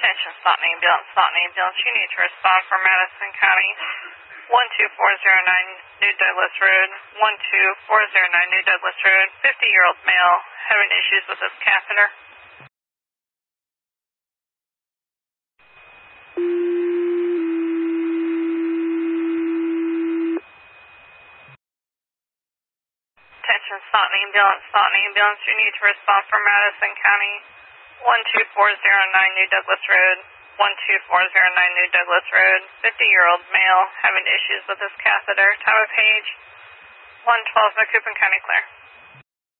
Attention, Staunton ambulance. You need to respond for Madison County. 12409 New Douglas Road. 12409 New Douglas Road. 50-year-old male having issues with his catheter. Attention, Staunton ambulance. You need to respond for Madison County. 12409 New Douglas Road. 12409 New Douglas Road. 50-year-old male having issues with his catheter. Time of page 112 Macoupin County clear.